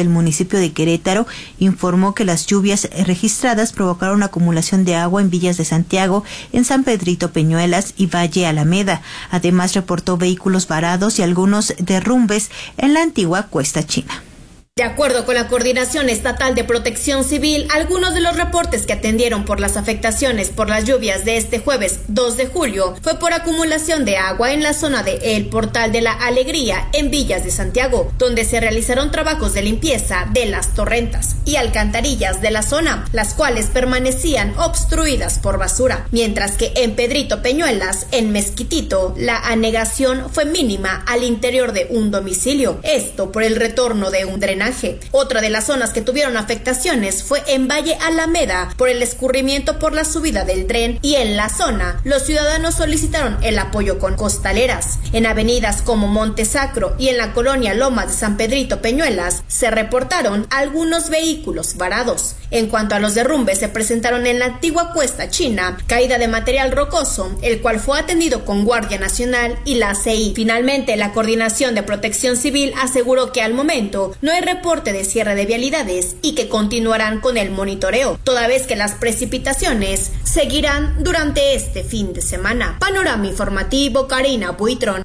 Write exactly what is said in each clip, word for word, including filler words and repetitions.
del municipio de Querétaro informó que las lluvias registradas provocaron acumulación de agua en Villas de Santiago, en San Pedrito Peñuelas y Valle Alameda. Además, reportó vehículos varados y algunos derrumbes en la antigua Cuesta China. De acuerdo con la Coordinación Estatal de Protección Civil, algunos de los reportes que atendieron por las afectaciones por las lluvias de este jueves dos de julio fue por acumulación de agua en la zona de El Portal de la Alegría en Villas de Santiago, donde se realizaron trabajos de limpieza de las torrentas y alcantarillas de la zona, las cuales permanecían obstruidas por basura, mientras que en Pedrito Peñuelas, en Mezquitito, la anegación fue mínima al interior de un domicilio, esto por el retorno de un drenaje. Otra de las zonas que tuvieron afectaciones fue en Valle Alameda por el escurrimiento por la subida del tren, y en la zona los ciudadanos solicitaron el apoyo con costaleras. En avenidas como Montesacro y en la colonia Lomas de San Pedrito Peñuelas se reportaron algunos vehículos varados. En cuanto a los derrumbes, se presentaron en la antigua Cuesta China, caída de material rocoso, el cual fue atendido con Guardia Nacional y la C I. Finalmente, la Coordinación de Protección Civil aseguró que al momento no hay reporte de cierre de vialidades y que continuarán con el monitoreo, toda vez que las precipitaciones seguirán durante este fin de semana. Panorama informativo, Karina Buitrón.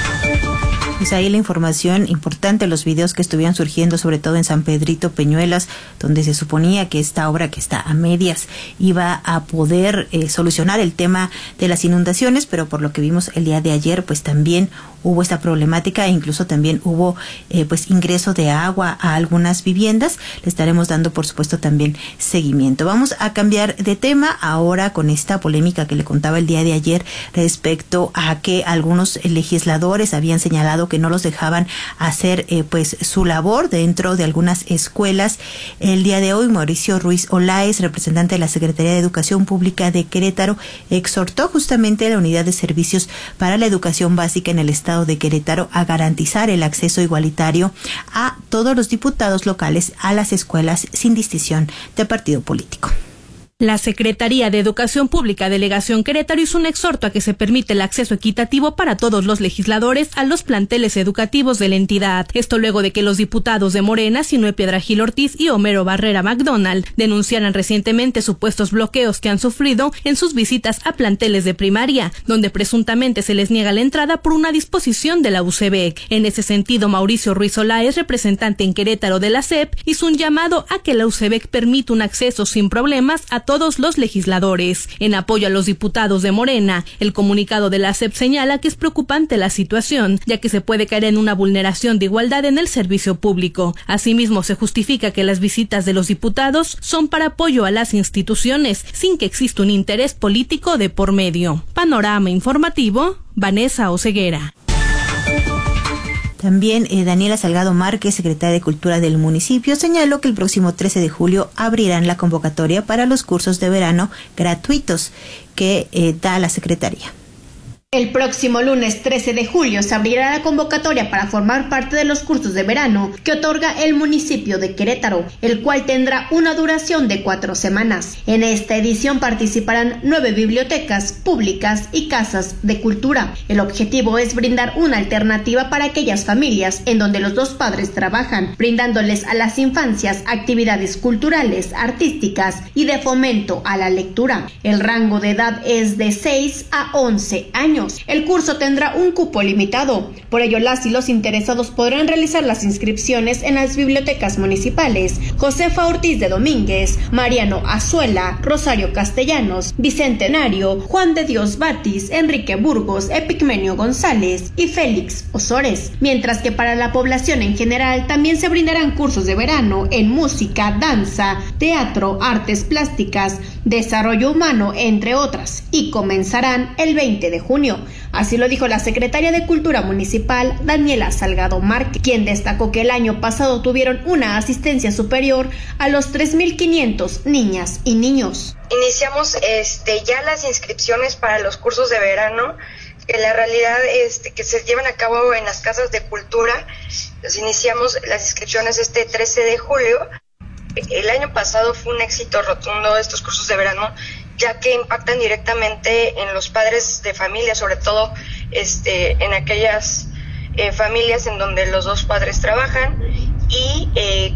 Pues ahí la información importante, los videos que estuvieron surgiendo, sobre todo en San Pedrito Peñuelas, donde se suponía que esta obra, que está a medias, iba a poder eh, solucionar el tema de las inundaciones, pero por lo que vimos el día de ayer, pues también hubo esta problemática e incluso también hubo eh, pues ingreso de agua a algunas viviendas. Le estaremos dando, por supuesto, también seguimiento. Vamos a cambiar de tema ahora con esta polémica que le contaba el día de ayer respecto a que algunos legisladores habían señalado que no los dejaban hacer eh, pues su labor dentro de algunas escuelas. El día de hoy, Mauricio Ruiz Olaez, representante de la Secretaría de Educación Pública de Querétaro, exhortó justamente a la Unidad de Servicios para la Educación Básica en el Estado de Querétaro a garantizar el acceso igualitario a todos los diputados locales a las escuelas sin distinción de partido político. La Secretaría de Educación Pública Delegación Querétaro hizo un exhorto a que se permite el acceso equitativo para todos los legisladores a los planteles educativos de la entidad. Esto luego de que los diputados de Morena, Sinue Piedra Gil Ortiz y Homero Barrera McDonald, denunciaran recientemente supuestos bloqueos que han sufrido en sus visitas a planteles de primaria, donde presuntamente se les niega la entrada por una disposición de la U C B E C. En ese sentido, Mauricio Ruiz Olaez, representante en Querétaro de la S E P, hizo un llamado a que la U C B E C permita un acceso sin problemas a todos los legisladores. En apoyo a los diputados de Morena, el comunicado de la S E P señala que es preocupante la situación, ya que se puede caer en una vulneración de igualdad en el servicio público. Asimismo, se justifica que las visitas de los diputados son para apoyo a las instituciones, sin que exista un interés político de por medio. Panorama informativo, Vanessa Oseguera. También eh, Daniela Salgado Márquez, secretaria de Cultura del municipio, señaló que el próximo trece de julio abrirán la convocatoria para los cursos de verano gratuitos que eh, da la Secretaría. El próximo lunes trece de julio se abrirá la convocatoria para formar parte de los cursos de verano que otorga el municipio de Querétaro, el cual tendrá una duración de cuatro semanas. En esta edición participarán nueve bibliotecas públicas y casas de cultura. El objetivo es brindar una alternativa para aquellas familias en donde los dos padres trabajan, brindándoles a las infancias actividades culturales, artísticas y de fomento a la lectura. El rango de edad es de seis a once años. El curso tendrá un cupo limitado, por ello las y los interesados podrán realizar las inscripciones en las bibliotecas municipales Josefa Ortiz de Domínguez, Mariano Azuela, Rosario Castellanos, Bicentenario, Juan de Dios Batis, Enrique Burgos, Epigmenio González y Félix Osores, mientras que para la población en general también se brindarán cursos de verano en música, danza, teatro, artes plásticas, desarrollo humano, entre otras, y comenzarán el veinte de junio. Así lo dijo la secretaria de Cultura Municipal, Daniela Salgado Márquez, quien destacó que el año pasado tuvieron una asistencia superior a los tres mil quinientos niñas y niños. Iniciamos este, ya las inscripciones para los cursos de verano, que la realidad este, que se llevan a cabo en las casas de cultura. Los iniciamos las inscripciones este trece de julio. El año pasado fue un éxito rotundo estos cursos de verano, ya que impactan directamente en los padres de familia, sobre todo este, en aquellas eh, familias en donde los dos padres trabajan, y eh,